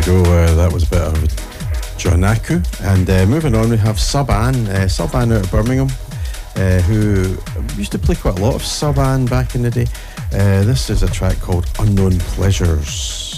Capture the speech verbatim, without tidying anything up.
ago, uh, that was a bit of Jonaku. And uh, moving on, we have Sub-An, uh, Sub-An out of Birmingham, uh, who used to play quite a lot of Sub-An back in the day. Uh, this is a track called Unknown Pleasures.